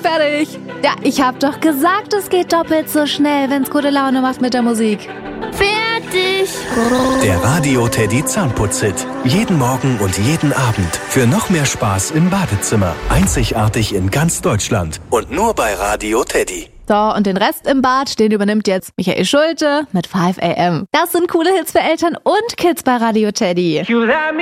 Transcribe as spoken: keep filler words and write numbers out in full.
fertig. Ja, ich hab doch gesagt, es geht doppelt so schnell, wenn's gute Laune macht mit der Musik. Fertig. Der Radio Teddy Zahnputz-Hit. Jeden Morgen und jeden Abend. Für noch mehr Spaß im Badezimmer. Einzigartig in ganz Deutschland. Und nur bei Radio Teddy. So, und den Rest im Bad, den übernimmt jetzt Michael Schulte mit five a m. Das sind coole Hits für Eltern und Kids bei Radio Teddy.